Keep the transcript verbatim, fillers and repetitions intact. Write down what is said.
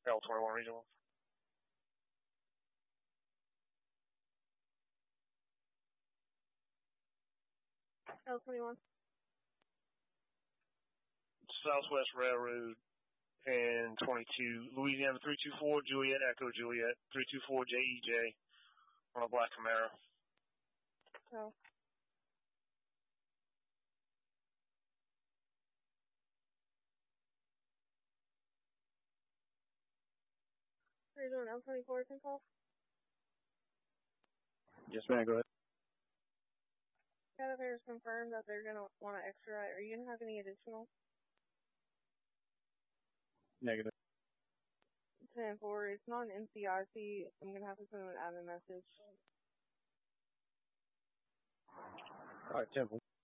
L twenty-one Regional. L twenty-one. Southwest Railroad and twenty-two, Louisiana three two four, Juliet, Echo Juliet, three two four J E J on a black Camaro. Oh. Are you doing L twenty-four can call? Yes, ma'am, go ahead. Caterpillar's confirmed that they're going to want to extradite. Are you going to have any additional? Negative. ten four, it's not an N C I C. I'm going to have to send an admin message. All right, ten four.